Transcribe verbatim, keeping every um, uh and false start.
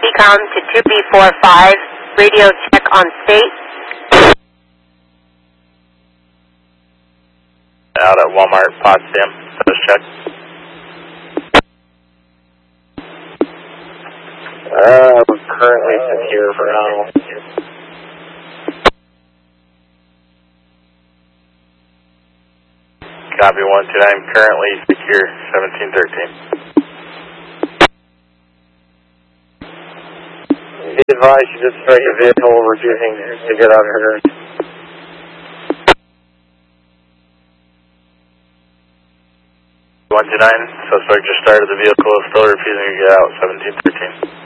Ecom to two B four five, radio check on state. Out at Walmart, Potsdam, status check. Uh, we're currently secure for now. Copy one two nine, currently secure, seventeen thirteen. Be advised you just start your vehicle, we're refusing to get out of here. one two nine, suspect just started the vehicle, still refusing to get out, seventeen thirteen.